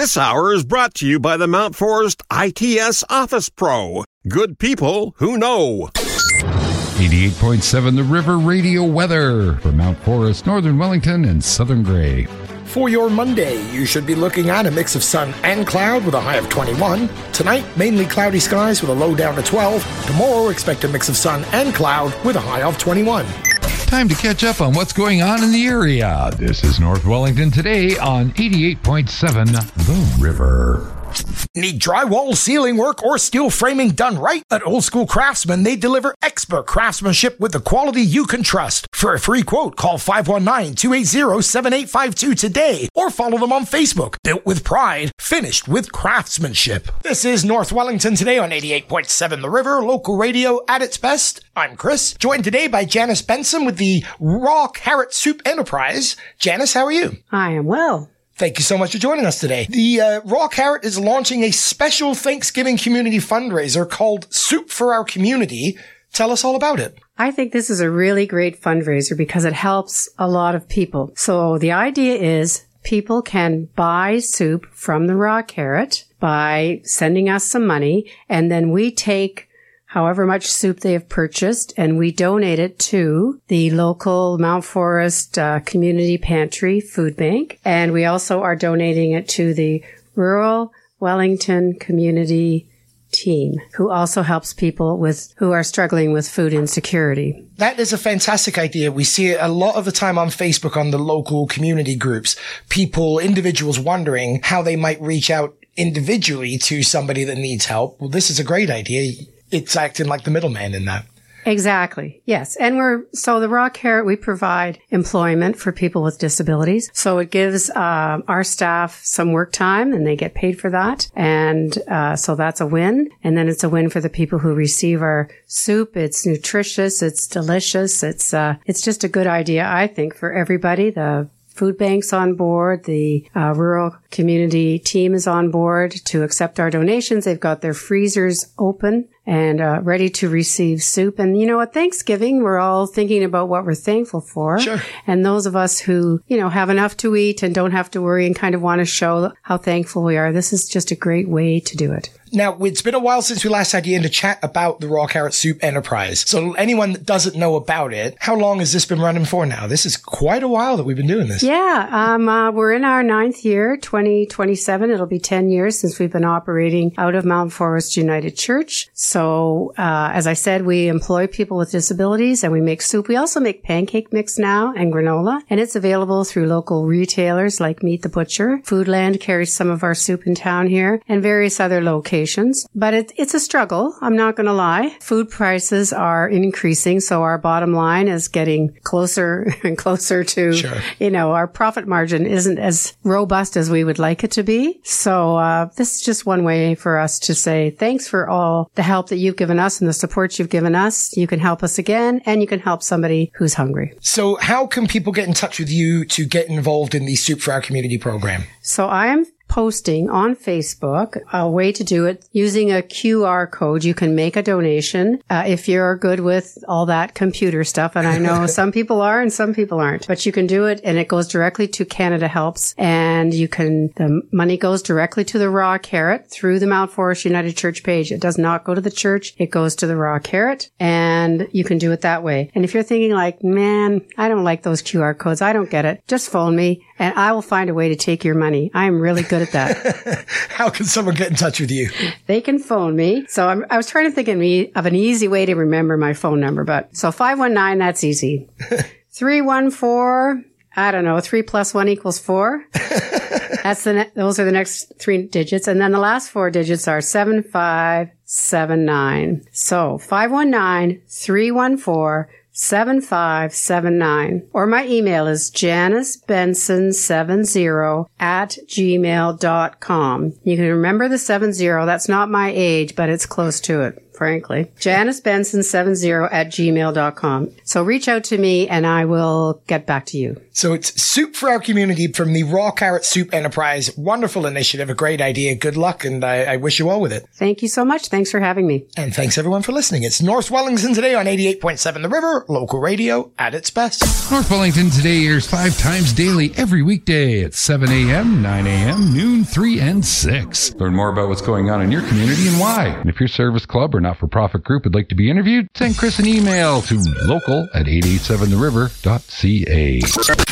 This hour is brought to you by the Mount Forest ITS Office Pro. Good people who know. 88.7 The River Radio weather for Mount Forest, Northern Wellington, and Southern Grey. For your Monday, you should be looking at a mix of sun and cloud with a high of 21. Tonight, mainly cloudy skies with a low down to 12. Tomorrow, expect a mix of sun and cloud with a high of 21. Time to catch up on what's going on in the area. This is North Wellington today on 88.7 The River. Need drywall, ceiling work, or steel framing done right? At Old School Craftsman, they deliver expert craftsmanship with the quality you can trust. For a free quote, call 519-280-7852 today or follow them on Facebook. Built with pride, finished with craftsmanship. This is North Wellington today on 88.7 The River, local radio at its best. I'm Chris, joined today by Janice Benson with the Raw Carrot Soup Enterprise. Janice, how are you? I am well. Thank you so much for joining us today. The Raw Carrot is launching a special Thanksgiving community fundraiser called Soup for Our Community. Tell us all about it. I think this is a really great fundraiser because it helps a lot of people. So the idea is people can buy soup from the Raw Carrot by sending us some money, and then we take however much soup they have purchased, and we donate it to the local Mount Forest Community Pantry Food Bank. And we also are donating it to the Rural Wellington Community Team, who also helps people who are struggling with food insecurity. That is a fantastic idea. We see it a lot of the time on Facebook on the local community groups. Individuals wondering how they might reach out individually to somebody that needs help. Well, this is a great idea. It's acting like the middleman in that. Exactly. Yes. And so the Raw Carrot, we provide employment for people with disabilities. So it gives our staff some work time and they get paid for that. And so that's a win. And then it's a win for the people who receive our soup. It's nutritious. It's delicious. It's just a good idea, I think, for everybody. The food bank's on board. The rural community team is on board to accept our donations. They've got their freezers open and ready to receive soup. And, at Thanksgiving, we're all thinking about what we're thankful for. Sure. And those of us who, have enough to eat and don't have to worry and kind of want to show how thankful we are, this is just a great way to do it. Now, it's been a while since we last had you in to chat about the Raw Carrot Soup Enterprise. So anyone that doesn't know about it, how long has this been running for now? This is quite a while that we've been doing this. Yeah, we're in our 9th year, 2027. It'll be 10 years since we've been operating out of Mount Forest United Church. So, as I said, we employ people with disabilities and we make soup. We also make pancake mix now and granola, and it's available through local retailers like Meat the Butcher. Foodland carries some of our soup in town here and various other locations. But it's a struggle. I'm not going to lie. Food prices are increasing, so our bottom line is getting closer and closer to, Sure. Our profit margin isn't as robust as we would like it to be. So this is just one way for us to say thanks for all the help that you've given us and the support you've given us. You can help us again, and you can help somebody who's hungry. So how can people get in touch with you to get involved in the Soup for Our Community program? So I am posting on Facebook a way to do it using a QR code. You can make a donation if you're good with all that computer stuff. And I know some people are and some people aren't, but you can do it and it goes directly to Canada Helps. And the money goes directly to the Raw Carrot through the Mount Forest United Church page. It does not go to the church. It goes to the Raw Carrot, and you can do it that way. And if you're thinking like, man, I don't like those QR codes, I don't get it, just phone me and I will find a way to take your money. I am really good at that. How can someone get in touch with you? They can phone me. So I was trying to think of an easy way to remember my phone number, so 519, that's easy. 314, I don't know, 3 + 1 = 4. Those are the next 3 digits. And then the last 4 digits are 7579. So 519-314-7579. Or my email is janicebenson70@gmail.com. You can remember the 70. That's not my age, but it's close to it. frankly. JaniceBenson70@gmail.com. So reach out to me and I will get back to you. So it's Soup for Our Community from the Raw Carrot Soup Enterprise. Wonderful initiative, a great idea. Good luck, and I wish you well with it. Thank you so much. Thanks for having me. And thanks everyone for listening. It's North Wellington Today on 88.7 The River, local radio at its best. North Wellington Today airs 5 times daily every weekday at 7 a.m., 9 a.m., noon, 3, and 6. Learn more about what's going on in your community and why. And if your service club or not-for-profit group would like to be interviewed, send Chris an email to local@887theriver.ca.